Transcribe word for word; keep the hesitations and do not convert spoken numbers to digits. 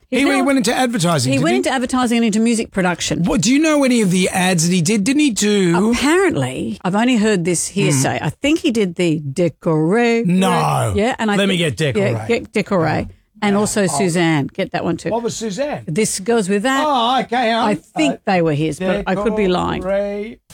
He, now- he went into advertising. He did went he? into advertising and into music production. What, do you know any of the ads that he did? Didn't he do? Apparently, I've only heard this hearsay. I think he did the Decoré. No. Yeah, and I Let me think- get Decoré. Yeah, get Decoré. And also Suzanne. Get that one too. What was Suzanne? This goes with that. Oh, okay. I think they were his, but I could be lying. Decoré.